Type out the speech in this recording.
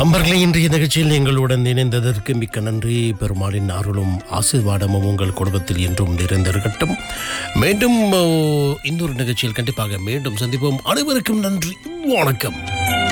அன்பர்களே, இன்றைய நிகழ்ச்சியில் எங்களுடன் இணைந்ததற்கு மிக்க நன்றி. பெருமாளின் அருளும் ஆசீர்வாதமும் உங்கள் குடும்பத்தில் என்றும் நிறைந்திருக்கட்டும். மீண்டும் இன்னொரு நிகழ்ச்சியில் கண்டிப்பாக மீண்டும் சந்திப்போம். அனைவருக்கும் நன்றி, வணக்கம்.